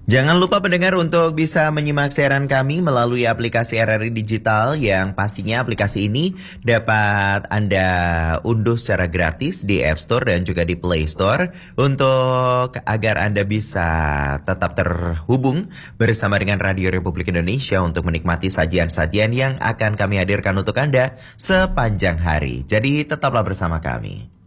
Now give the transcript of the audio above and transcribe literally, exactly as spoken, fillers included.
Jangan lupa pendengar untuk bisa menyimak siaran kami melalui aplikasi R R I Digital yang pastinya aplikasi ini dapat Anda unduh secara gratis di App Store dan juga di Play Store untuk agar Anda bisa tetap terhubung bersama dengan Radio Republik Indonesia untuk menikmati sajian-sajian yang akan kami hadirkan untuk Anda sepanjang hari. Jadi tetaplah bersama kami.